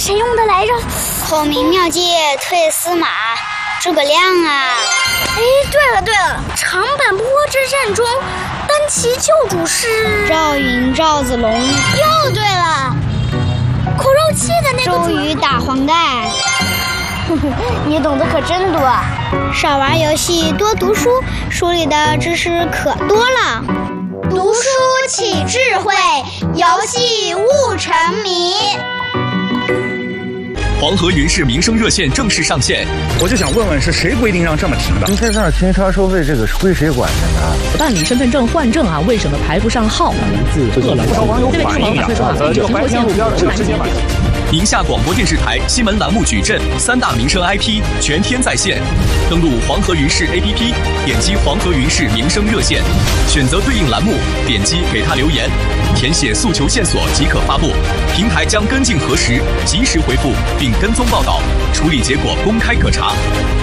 谁用的来着？ 后明妙计退司马诸葛亮啊！ 哎，对了，长坂坡之战中，单骑救主是赵云、赵子龙。 又对了，口肉计的那个周瑜打黄盖。 你懂得可真多啊！ 少玩游戏，多读书，书里的知识可多了。 读书起智慧，游戏悟沉迷。 黄河云市民生热线正式上线。 我就想问问，是谁规定让这么停的？ 停车上停车收费，这个是归谁管的呢？ 办理身份证换证啊，为什么排不上号？ 不少网友反映这个白天路标是直接买。 宁夏广播电视台新闻栏目矩阵3大民生 IP 全天在线，登录黄河云市 APP， 点击黄河云市民生热线，选择对应栏目，点击给他留言，填写诉求线索即可发布。平台将跟进核实，及时回复并跟踪报道，处理结果公开可查。